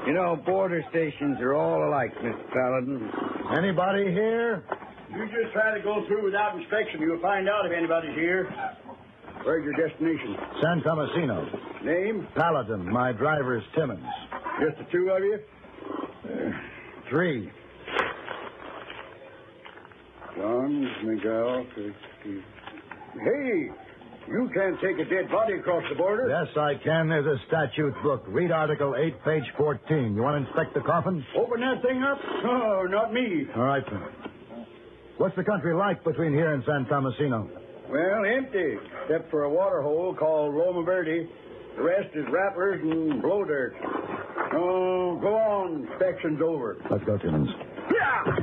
You know, border stations are all alike, Mr. Paladin. Anybody here? You just try to go through without inspection. You'll find out if anybody's here. Where's your destination? San Tomasino. Name? Paladin. My driver's Timmons. Just the two of you? 3. John, Miguel. Hey, you can't take a dead body across the border. Yes, I can. There's a statute book. Read Article 8, page 14. You want to inspect the coffin? Open that thing up? Oh, not me. All right, then. What's the country like between here and San Tomasino? Well, empty, except for a water hole called Loma Verde. The rest is rattlers and blow dirt. Oh, go on. Inspection's over. Let's go, Timmons.